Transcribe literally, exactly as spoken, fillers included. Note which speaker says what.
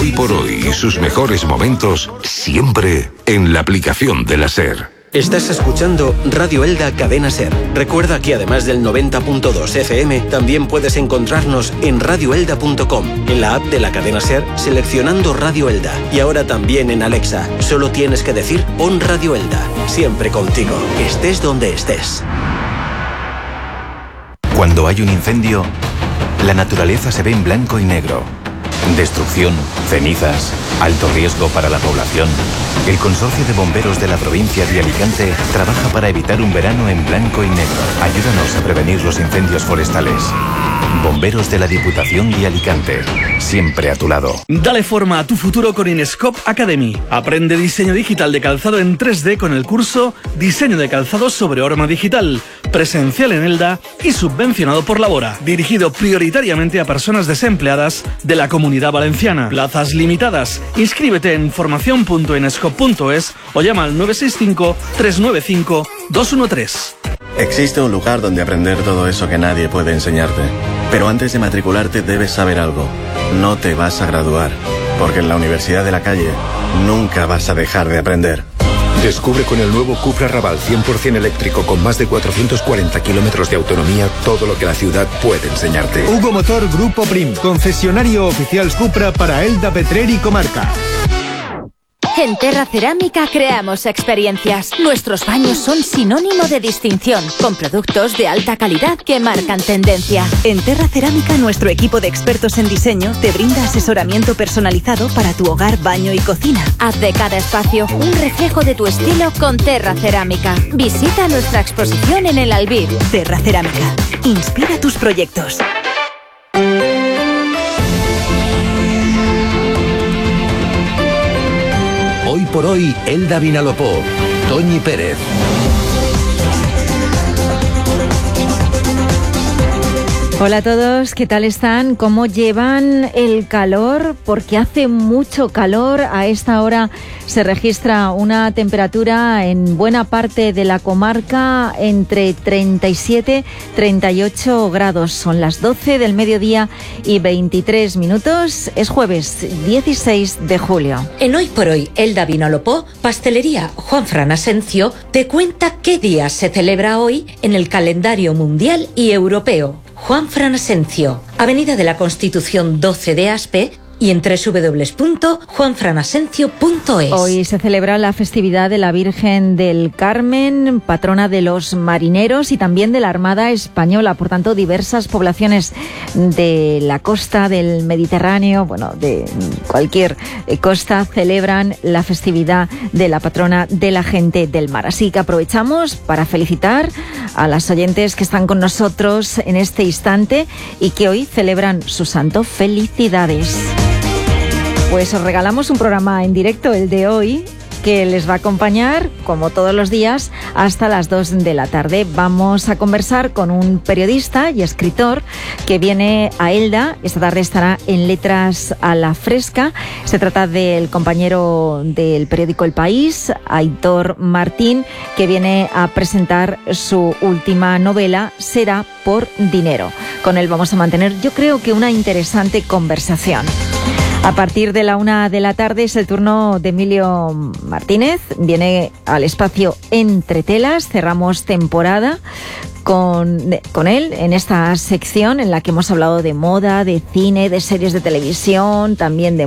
Speaker 1: Hoy por hoy y sus mejores momentos siempre en la aplicación de la SER.
Speaker 2: Estás escuchando Radio Elda Cadena SER. Recuerda que además del noventa punto dos F M, también puedes encontrarnos en radio elda punto com, en la app de la cadena SER, seleccionando Radio Elda. Y ahora también en Alexa. Solo tienes que decir pon Radio Elda. Siempre contigo, estés donde estés.
Speaker 3: Cuando hay un incendio, la naturaleza se ve en blanco y negro. Destrucción, cenizas, alto riesgo para la población. El Consorcio de Bomberos de la provincia de Alicante trabaja para evitar un verano en blanco y negro. Ayúdanos a prevenir los incendios forestales. Bomberos de la Diputación de Alicante, siempre a tu lado.
Speaker 4: Dale forma a tu futuro con Inescope Academy. Aprende diseño digital de calzado en tres D con el curso Diseño de calzado sobre horma digital, presencial en Elda y subvencionado por Labora, dirigido prioritariamente a personas desempleadas de la Comunidad Valenciana. Plazas limitadas. Inscríbete en formación punto inescope punto es o llama al nueve seis cinco, tres nueve cinco, dos uno tres.
Speaker 5: Existe un lugar donde aprender todo eso que nadie puede enseñarte. Pero antes de matricularte debes saber algo. No te vas a graduar, porque en la Universidad de la Calle nunca vas a dejar de aprender.
Speaker 6: Descubre con el nuevo Cupra Raval cien por ciento eléctrico con más de cuatrocientos cuarenta kilómetros de autonomía todo lo que la ciudad puede enseñarte.
Speaker 7: Hugo Motor Grupo Prim, concesionario oficial Cupra para Elda, Petrer y comarca.
Speaker 8: En Terra Cerámica creamos experiencias. Nuestros baños son sinónimo de distinción, con productos de alta calidad que marcan tendencia.
Speaker 9: En Terra Cerámica, nuestro equipo de expertos en diseño te brinda asesoramiento personalizado para tu hogar, baño y cocina.
Speaker 8: Haz de cada espacio un reflejo de tu estilo con Terra Cerámica. Visita nuestra exposición en el Albir.
Speaker 9: Terra Cerámica. Inspira tus proyectos.
Speaker 1: Hoy por hoy, Elda Vinalopó, Toñi Pérez.
Speaker 10: Hola a todos, ¿qué tal están? ¿Cómo llevan el calor? Porque hace mucho calor. A esta hora se registra una temperatura en buena parte de la comarca entre treinta y siete y treinta y ocho grados. Son las doce del mediodía y veintitrés minutos. Es jueves dieciséis de julio.
Speaker 11: En Hoy por Hoy, Elda Vinalopó, Pastelería Juan Fran Asencio te cuenta qué día se celebra hoy en el calendario mundial y europeo. Juan Fran Asencio, Avenida de la Constitución doce de Aspe y en doble u doble u doble u punto juan fran asencio punto es.
Speaker 10: Hoy se celebra la festividad de la Virgen del Carmen, patrona de los marineros y también de la Armada Española. Por tanto, diversas poblaciones de la costa del Mediterráneo, bueno, de cualquier costa, celebran la festividad de la patrona de la gente del mar. Así que aprovechamos para felicitar a las oyentes que están con nosotros en este instante y que hoy celebran su santo. Felicidades. Pues os regalamos un programa en directo, el de hoy, que les va a acompañar, como todos los días, hasta las dos de la tarde. Vamos a conversar con un periodista y escritor que viene a Elda. Esta tarde estará en Letras a la Fresca. Se trata del compañero del periódico El País, Aitor Martín, que viene a presentar su última novela, Será por dinero. Con él vamos a mantener, yo creo que una interesante conversación. A partir de la una de la tarde es el turno de Emilio Martínez. Viene al espacio Entre Telas. Cerramos temporada con, con él en esta sección en la que hemos hablado de moda, de cine, de series de televisión, también de